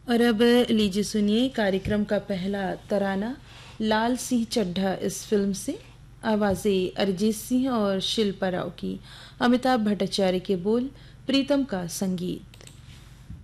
और अब लीजिए सुनिए कार्यक्रम का पहला तराना लाल सिंह चड्ढा इस फिल्म से। आवाज़ें अरिजीत सिंह और शिल्पा राव की, अमिताभ भट्टाचार्य के बोल, प्रीतम का संगीत।